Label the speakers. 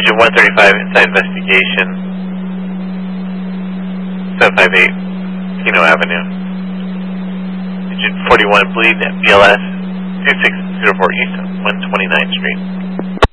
Speaker 1: Agent 135 inside investigation. 758 Tino Avenue. Agent 41 bleed at BLS 2604 East 129th Street.